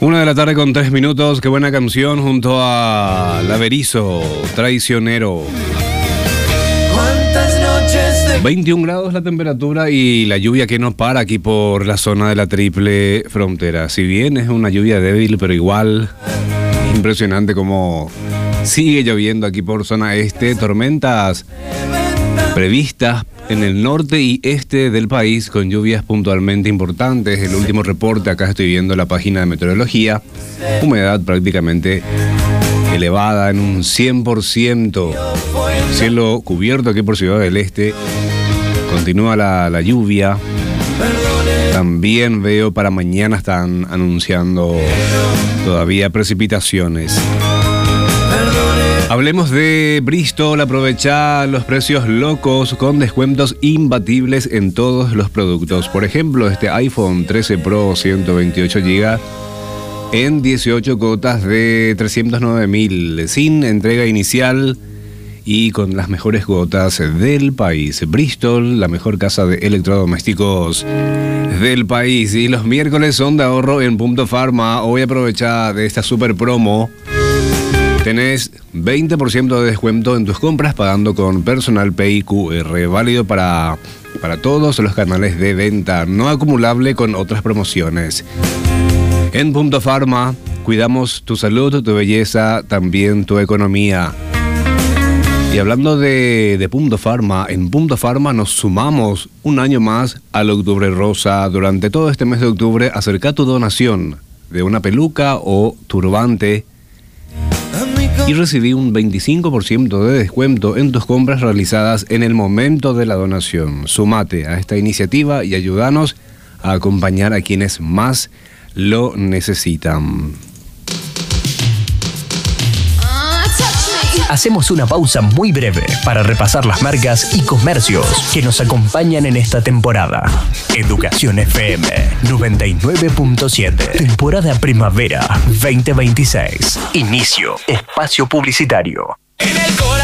1:03. Qué buena canción junto a Laverizo, Traicionero. 21 grados la temperatura y la lluvia que no para aquí por la zona de la triple frontera. Si bien es una lluvia débil, pero igual impresionante como sigue lloviendo aquí por zona este. Tormentas previstas en el norte y este del país con lluvias puntualmente importantes. El último reporte, acá estoy viendo la página de meteorología, humedad prácticamente elevada en un 100%. Cielo cubierto aquí por Ciudad del Este. Continúa la lluvia. También veo para mañana están anunciando todavía precipitaciones. Hablemos de Bristol. Aprovecha los precios locos con descuentos imbatibles en todos los productos. Por ejemplo, este iPhone 13 Pro 128 GB en 18 cuotas de 309.000 sin entrega inicial y con las mejores cuotas del país. Bristol, la mejor casa de electrodomésticos del país. Y los miércoles son de ahorro en Punto Pharma. Hoy aprovecha de esta super promo. Tenés 20% de descuento en tus compras pagando con Personal Pay QR. Válido para todos los canales de venta. No acumulable con otras promociones. En Punto Pharma cuidamos tu salud, tu belleza, también tu economía. Y hablando de Punto Pharma, en Punto Pharma nos sumamos un año más al Octubre Rosa. Durante todo este mes de octubre, acerca tu donación de una peluca o turbante y recibí un 25% de descuento en tus compras realizadas en el momento de la donación. Sumate a esta iniciativa y ayúdanos a acompañar a quienes más lo necesitan. Hacemos una pausa muy breve para repasar las marcas y comercios que nos acompañan en esta temporada. Educación FM 99.7. Temporada Primavera 2026. Inicio. Espacio publicitario.